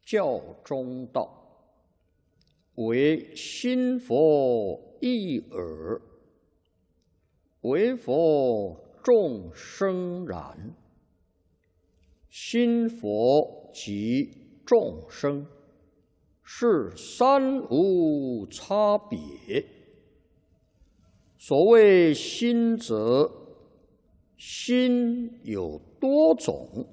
教中道，唯心佛一耳，唯佛众生然。心佛及众生，是三无差别。所谓心者，心有多种，